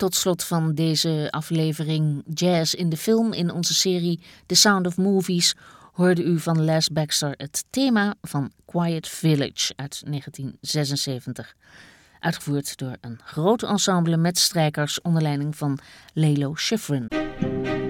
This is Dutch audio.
Tot slot van deze aflevering Jazz in de film in onze serie The Sound of Movies hoorde u van Les Baxter het thema van Quiet Village uit 1976. Uitgevoerd door een groot ensemble met strijkers onder leiding van Lalo Schifrin.